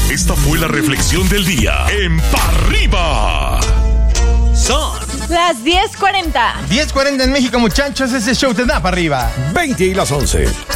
Esta fue la reflexión del día en Pa' Arriba. Son las 10:40. 10:40 en México, muchachos. Ese show te da para arriba. 20 y las 11.